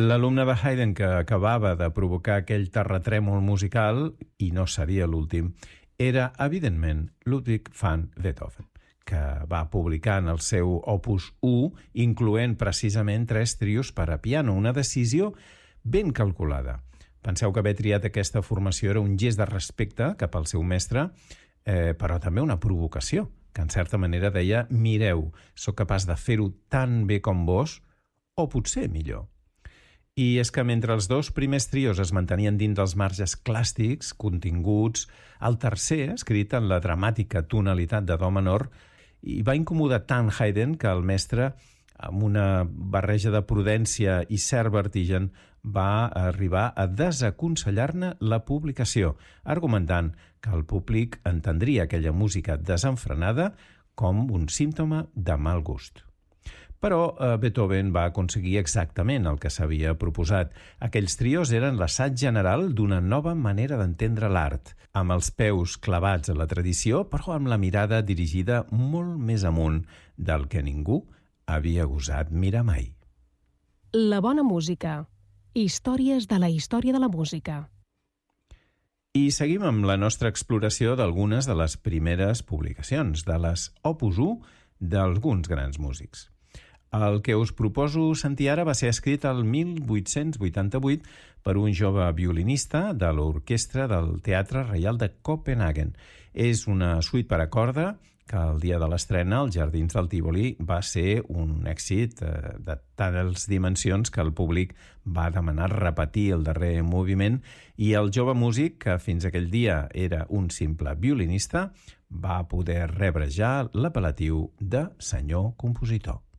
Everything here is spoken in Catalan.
L'alumne de Haydn que acabava de provocar aquell terratrèmol musical, i no seria l'últim, era, evidentment, Ludwig van Beethoven, que va publicar en el seu Opus 1, incloent precisament 3 trios per a piano, una decisió ben calculada. Penseu que haver triat aquesta formació era un gest de respecte cap al seu mestre, però també una provocació, que en certa manera deia: mireu, sóc capaç de fer-ho tan bé com vos, o potser millor. I és que mentre els 2 primers trios es mantenien dins dels marges clàssics, continguts, el tercer, escrit en la dramàtica tonalitat de do menor, i va incomodar tant Haydn que el mestre, amb una barreja de prudència i cert vertigen, va arribar a desaconsellar-ne la publicació, argumentant que el públic entendria aquella música desenfrenada com un símptoma de mal gust. Però Beethoven va aconseguir exactament el que s'havia proposat. Aquells trios eren l'assaig general d'una nova manera d'entendre l'art, amb els peus clavats a la tradició, però amb la mirada dirigida molt més amunt del que ningú havia gosat mirar mai. La bona música. Històries de la història de la música. I seguim amb la nostra exploració d'algunes de les primeres publicacions, de les Opus 1 d'alguns grans músics. El que us proposo sentir ara va ser escrit el 1888 per un jove violinista de l'orquestra del Teatre Reial de Copenhagen. És una suite per a corda que el dia de l'estrena als Jardins del Tívoli va ser un èxit de tals dimensions que el públic va demanar repetir el darrer moviment, i el jove músic, que fins aquell dia era un simple violinista, va poder rebre ja l'apel·latiu de senyor compositor.